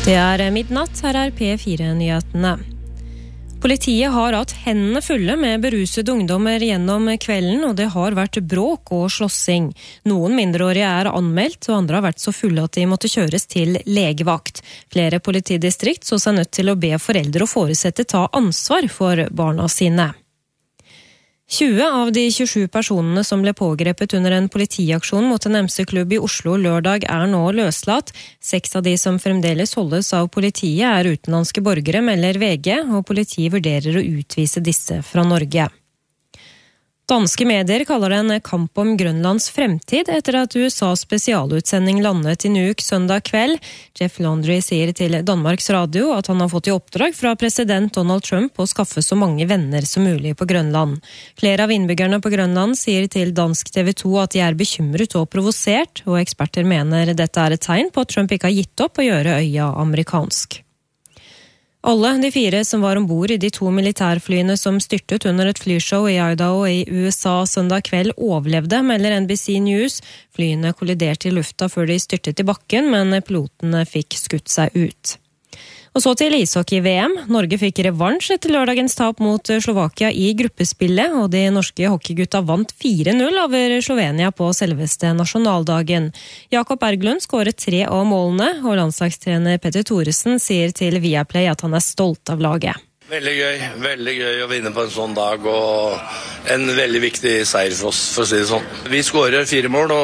Det midnatt, her P4-nyhetene. Politiet har hatt hendene fulle med berusede ungdommer gjennom kvelden, og det har vært bråk og slåssing. Noen mindreårige anmeldt, og andre har vært så fulle at de måtte kjøres til legevakt. Flere politidistrikt så seg nødt til å be foreldre og foresatte ta ansvar for barna sine. 20 av de 27 personene som ble pågrepet under en politiaksjon mot en MC-klubb i Oslo lørdag nå løslatt. 6 av de som fremdeles holdes av politiet utenlandske borgere, melder VG, og politiet vurderer å utvise disse fra Norge. Danske medier kaller det en kamp om Grønlands fremtid etter at USAs spesialutsending landet i Nuuk søndag kveld. Jeff Laundrie sier til Danmarks Radio at han har fått i oppdrag fra president Donald Trump å skaffe så mange venner som mulig på Grønland. Flere av innbyggerne på Grønland sier til dansk TV 2 at de bekymret og provosert, og eksperter mener dette et tegn på at Trump ikke har gitt opp å gjøre øya amerikansk. Alle de 4 som var ombord i de 2 militærflyene som styrtet under et flyshow i Idaho i USA søndag kveld overlevde, melder NBC News. Flyene kolliderte i lufta før de styrtet i bakken, men pilotene fikk skutt seg ut. Og så til ishockey-VM. Norge fikk revansj etter lørdagens tap mot Slovakia i gruppespillet, og de norske hockeygutta vant 4-0 over Slovenia på selveste nasjonaldagen. Jakob Berglund skåret 3 av målene, og landslagstrener Petter Thoresen sier til Viaplay at han stolt av laget. Veldig gøy å vinne på en sånn dag, og en veldig viktig seier for oss, for å si det sånn. Vi skårer 4 mål, og